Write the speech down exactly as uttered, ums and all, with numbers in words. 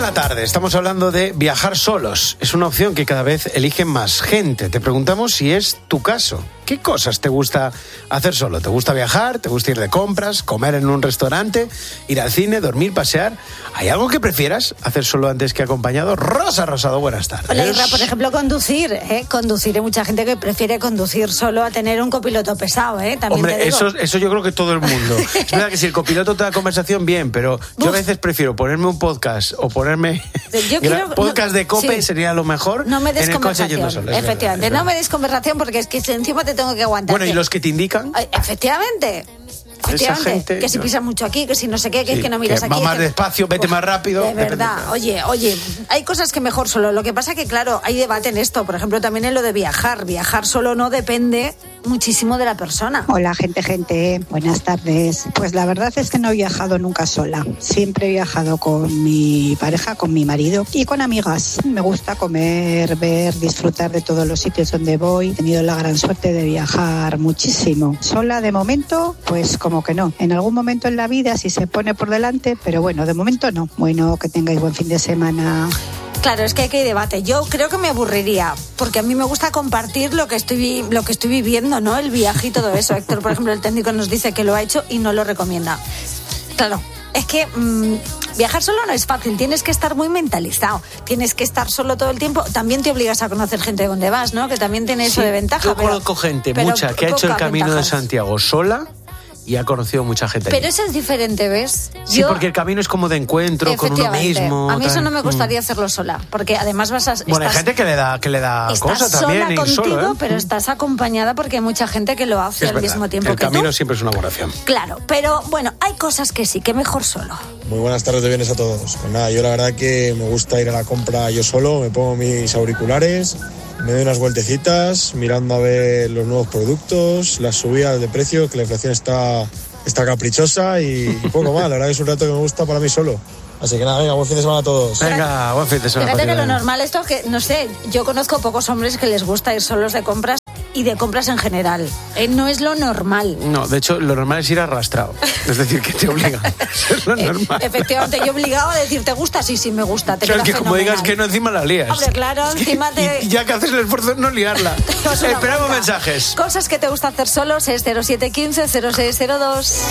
en la tarde estamos hablando de viajar solos. Es una opción que cada vez eligen más gente. Te preguntamos si es tu caso. ¿Qué cosas te gusta hacer solo? ¿Te gusta viajar? ¿Te gusta ir de compras? ¿Comer en un restaurante? ¿Ir al cine? ¿Dormir? ¿Pasear? ¿Hay algo que prefieras hacer solo antes que acompañado? Rosa Rosado, buenas tardes. Hola, Isra, por ejemplo, conducir. ¿eh? Conducir. Hay mucha gente que prefiere conducir solo a tener un copiloto pesado. ¿eh? También Hombre, te digo. eso, eso yo creo que todo el mundo. Es verdad que si el copiloto te da conversación, bien, pero yo a veces prefiero ponerme un podcast o ponerme yo quiero, podcast no, de COPE, sí. sería lo mejor. No me des en el coche conversación. yendo solo, Efectivamente, verdad, no me des conversación porque es que encima te tengo que aguantar. Bueno, ¿y los que te indican? Efectivamente. Efectivamente, gente, que si yo... pisas mucho aquí, que si no sé qué, que sí, es que no miras que aquí. Va más que... despacio, vete Uf, más rápido. De verdad, oye, oye, hay cosas que mejor solo. Lo que pasa que, claro, hay debate en esto. Por ejemplo, también en lo de viajar. Viajar solo no depende muchísimo de la persona. Hola, gente, gente. Buenas tardes. Pues la verdad es que no he viajado nunca sola. Siempre he viajado con mi pareja, con mi marido y con amigas. Me gusta comer, ver, disfrutar de todos los sitios donde voy. He tenido la gran suerte de viajar muchísimo. Sola, de momento, pues como que no. En algún momento en la vida si se pone por delante, pero bueno, de momento no. Bueno, que tengáis buen fin de semana. Claro, es que aquí hay debate. Yo creo que me aburriría, porque a mí me gusta compartir lo que estoy, lo que estoy viviendo, ¿no? El viaje y todo eso. Héctor, por ejemplo, el técnico nos dice que lo ha hecho y no lo recomienda. Claro, es que mmm, viajar solo no es fácil, tienes que estar muy mentalizado, tienes que estar solo todo el tiempo. También te obligas a conocer gente donde vas, ¿no? Que también tiene eso sí, de ventaja. Yo pero, conozco gente, pero mucha, que ha hecho el Camino ventajas. de Santiago sola y ha conocido mucha gente Pero allí. eso es diferente, ¿ves? Sí, Yo, porque el camino es como de encuentro con uno mismo. A mí eso tal. no me gustaría hacerlo sola, porque además vas a... Bueno, estás, hay gente que le da, que le da cosa también. Estás sola ir contigo, solo, ¿eh? pero estás acompañada porque hay mucha gente que lo hace es al verdad, mismo tiempo el que tú. El camino siempre es una buena opción. Claro, pero bueno, hay cosas que sí, que mejor solo. Muy buenas tardes de bienes a todos. Pues nada, yo la verdad que me gusta ir a la compra yo solo, me pongo mis auriculares, me doy unas vueltecitas, mirando a ver los nuevos productos, las subidas de precio, que la inflación está, está caprichosa y, y poco más. La verdad que es un rato que me gusta para mí solo. Así que nada, venga, buen fin de semana a todos. Venga, buen fin de semana. Fíjate que lo normal esto es que, no sé, yo conozco pocos hombres que les gusta ir solos de compras y de compras en general. Eh, no es lo normal. No, de hecho, lo normal es ir arrastrado. Es decir, que te obligan. Es lo normal. Eh, efectivamente, yo obligaba a decir, ¿te gusta? Sí, sí, me gusta. Te claro, queda que como fenomenal. digas que no, encima la lías. Hombre, claro, encima te... Y ya que haces el esfuerzo, no liarla. Esperamos mensajes. Cosas que te gusta hacer solos es cero siete uno cinco cero seis cero dos.